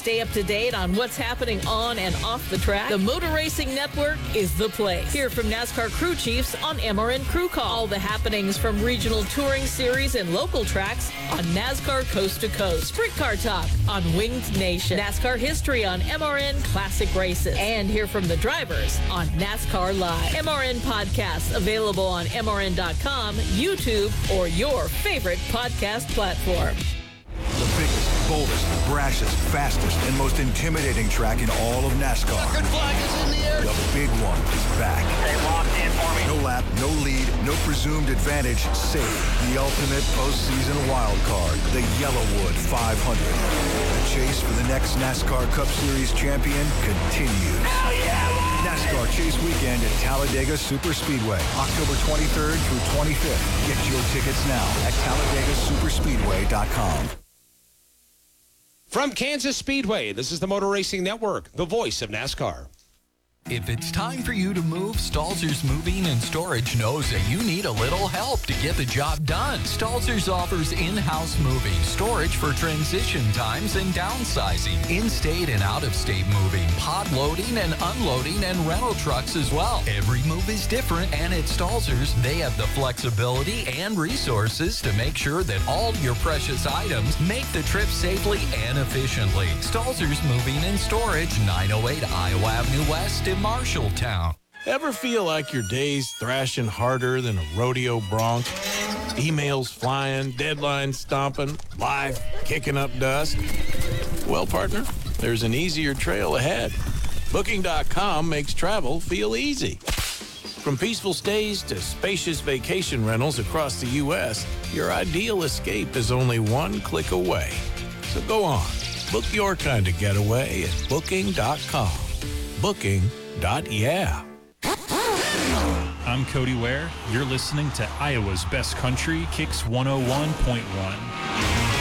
stay up to date on what's happening on and off the track, the Motor Racing Network is the place. Hear from NASCAR crew chiefs on MRN Crew Call. All the happenings from regional touring series and local tracks on NASCAR Coast to Coast. Sprint Car Talk on Winged Nation. NASCAR history on MRN Classic Races. And hear from the drivers on NASCAR Live. MRN podcasts available on MRN.com, YouTube, or your favorite podcast platform. The biggest, boldest, brashest, fastest, and most intimidating track in all of NASCAR. Checkered flag is in the air. The big one is back. They locked in for me. No lap, no lead, no presumed advantage, safe. The ultimate postseason wild card, the Yellowwood 500. The chase for the next NASCAR Cup Series champion continues. Hell yeah! NASCAR Chase Weekend at Talladega Superspeedway, October 23rd through 25th. Get your tickets now at TalladagaSuperspeedway.com. From Kansas Speedway, this is the Motor Racing Network, the voice of NASCAR. If it's time for you to move, Stalzer's Moving and Storage knows that you need a little help to get the job done. Stalzer's offers in-house moving, storage for transition times and downsizing, in-state and out-of-state moving, pod loading and unloading, and rental trucks as well. Every move is different, and at Stalzer's, they have the flexibility and resources to make sure that all your precious items make the trip safely and efficiently. Stalzer's Moving and Storage, 908 Iowa Avenue West in Marshalltown. Ever feel like your day's thrashing harder than a rodeo bronc? Emails flying, deadlines stomping, life kicking up dust? Well, partner, there's an easier trail ahead. Booking.com makes travel feel easy. From peaceful stays to spacious vacation rentals across the U.S., your ideal escape is only one click away. So go on, book your kind of getaway at Booking.com. Booking.yeah. I'm Cody Ware. You're listening to Iowa's Best Country, Kicks 101.1.